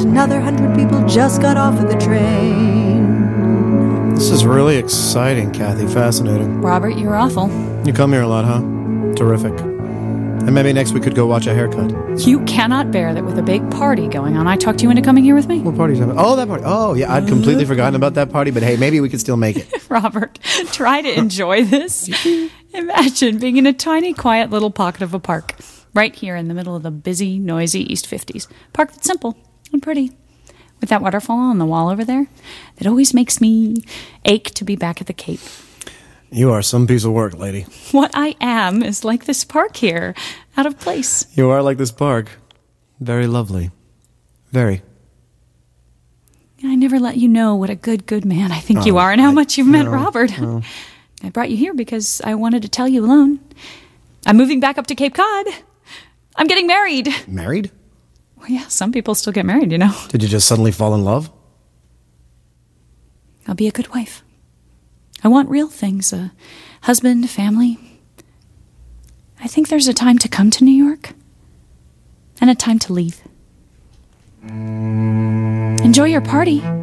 another 100 people just got off of the train. This is really exciting, Kathy. Fascinating. Robert, you're awful. You come here a lot, huh? Terrific. And maybe next we could go watch a haircut. You cannot bear that with a big party going on. I talked you into coming here with me. What party's that? Oh, that party. Oh, yeah, I'd completely forgotten about that party, but hey, maybe we could still make it. Robert, try to enjoy this. Imagine being in a tiny, quiet little pocket of a park, right here in the middle of the busy, noisy East 50s. Park that's simple and pretty, with that waterfall on the wall over there that always makes me ache to be back at the Cape. You are some piece of work, lady. What I am is like this park here, out of place. You are like this park. Very lovely. Very. I never let you know what a good man I think you are and how much you've meant Robert. No. I brought you here because I wanted to tell you alone. I'm moving back up to Cape Cod. I'm getting married. Married? Well, yeah, some people still get married, you know. Did you just suddenly fall in love? I'll be a good wife. I want real things, a husband, a family. I think there's a time to come to New York and a time to leave. Enjoy your party.